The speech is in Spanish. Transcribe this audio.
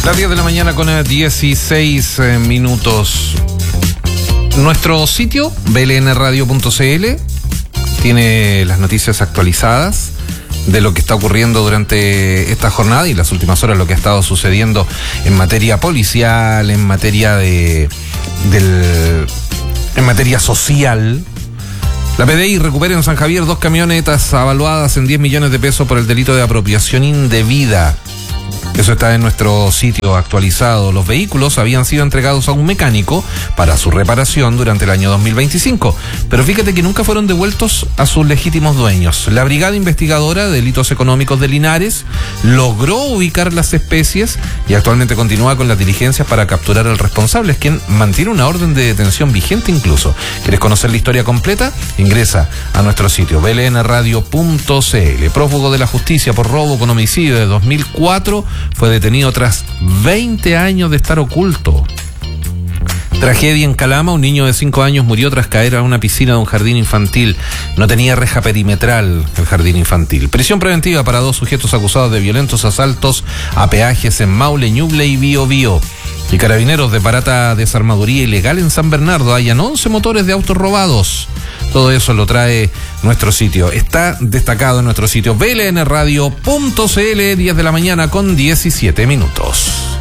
Las 10 de la mañana con 16 minutos. Nuestro sitio, blnradio.cl, tiene las noticias actualizadas de lo que está ocurriendo durante esta jornada y las últimas horas, lo que ha estado sucediendo en materia policial, en materia en materia social. La PDI recupera en San Javier 2 camionetas avaluadas en 10 millones de pesos por el delito de apropiación indebida. Eso está en nuestro sitio actualizado. Los vehículos habían sido entregados a un mecánico para su reparación durante el año 2025, pero fíjate que nunca fueron devueltos a sus legítimos dueños. La Brigada Investigadora de Delitos Económicos de Linares logró ubicar las especies y actualmente continúa con las diligencias para capturar al responsable, es quien mantiene una orden de detención vigente incluso. ¿Quieres conocer la historia completa? Ingresa a nuestro sitio blnradio.cl. Prófugo de la justicia por robo con homicidio de 2004 fue detenido tras 20 años de estar oculto. Tragedia en Calama, un niño de 5 años murió tras caer a una piscina de un jardín infantil. No tenía reja perimetral el jardín infantil. Prisión preventiva para 2 sujetos acusados de violentos asaltos a peajes en Maule, Ñuble y Biobío. Y Carabineros de barata desarmaduría ilegal en San Bernardo hallan 11 motores de autos robados. Todo eso lo trae nuestro sitio. Está destacado en nuestro sitio blnradio.cl, 10 de la mañana con 17 minutos.